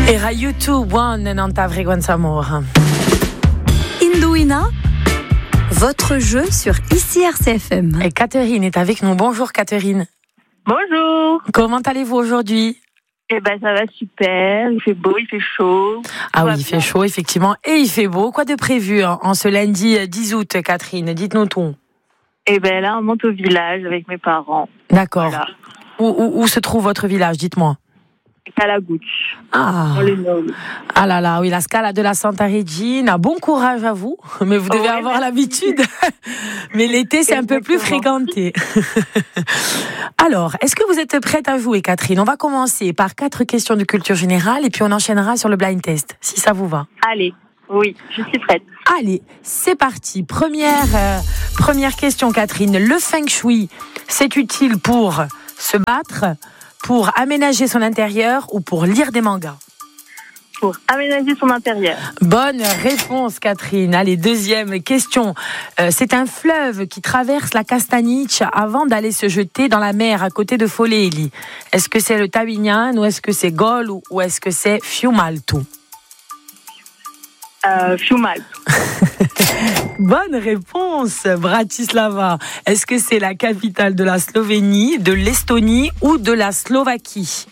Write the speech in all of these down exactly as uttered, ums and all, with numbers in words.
Era U deux One non t'avriguanza amor. Indouina, votre jeu sur I C R C F M. Et Catherine est avec nous. Bonjour Catherine. Bonjour. Comment allez-vous aujourd'hui? Eh ben ça va super, il fait beau, il fait chaud. Ah oui, il fait chaud effectivement et il fait beau. Quoi de prévu en, en ce lundi dix août, Catherine? Dites-nous tout. Eh ben là on monte au village avec mes parents. D'accord. Voilà. Où, où, où se trouve votre village? Dites-moi. Calagouche. Ah. On les nomme. Ah là là, oui, la Scala de la Santa Regina. Bon courage à vous, mais vous devez Ouais, avoir merci. l'habitude. Mais l'été, c'est un peu plus fréquenté. Alors, est-ce que vous êtes prête à jouer, Catherine? On va commencer par quatre questions de culture générale et puis on enchaînera sur le blind test, si ça vous va. Allez, oui, je suis prête. Allez, c'est parti. Première, euh, première question, Catherine. Le feng shui, c'est utile pour se battre, pour aménager son intérieur ou pour lire des mangas? Pour aménager son intérieur. Bonne réponse, Catherine. Allez, deuxième question. Euh, c'est un fleuve qui traverse la Castaniche avant d'aller se jeter dans la mer à côté de Foleli. Est-ce que c'est le Tavignan ou est-ce que c'est Gol ou, ou est-ce que c'est Fiumalto? Euh, Fiumal. Bonne réponse, Bratislava. Est-ce que c'est la capitale de la Slovénie, de l'Estonie ou de la Slovaquie?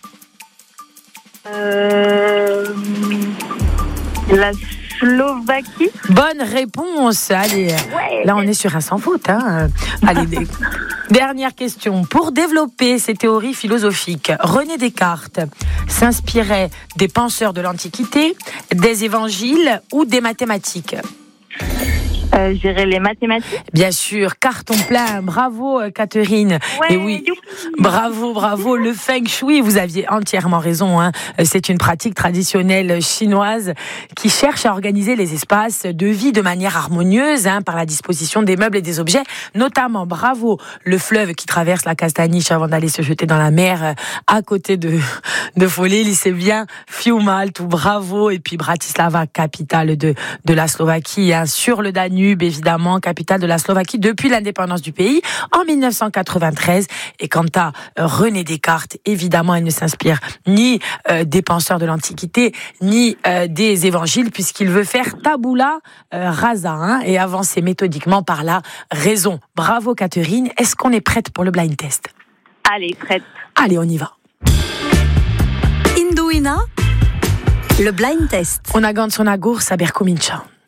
Euh, la Slovaquie. Bonne réponse. Allez, Ouais. là on est sur un sans faute. Hein. Allez, des- dernière question. Pour développer ces théories philosophiques, René Descartes s'inspirait des penseurs de l'Antiquité, des évangiles ou des mathématiques? Euh, J'irai les mathématiques. Bien sûr, carton plein. Bravo, euh, Catherine. Ouais, Et oui, youpi. bravo, bravo. Le feng shui, vous aviez entièrement raison. Hein. C'est une pratique traditionnelle chinoise qui cherche à organiser les espaces de vie de manière harmonieuse hein, par la disposition des meubles et des objets. Notamment, bravo, le fleuve qui traverse la Castaniche avant d'aller se jeter dans la mer euh, à côté de, de Foleli. C'est bien Fiumalto, bravo. Et puis Bratislava, capitale de, de la Slovaquie, hein, sur le Danube. Évidemment, capitale de la Slovaquie depuis l'indépendance du pays en mille neuf cent quatre-vingt-treize. Et quant à euh, René Descartes, évidemment, il ne s'inspire ni euh, des penseurs de l'Antiquité, ni euh, des évangiles, puisqu'il veut faire tabula euh, rasa hein, et avancer méthodiquement par la raison. Bravo, Catherine. Est-ce qu'on est prête pour le blind test? Allez, prête. Allez, on y va. Indouina, le blind test. On a gagné son agour, Saber Comincha.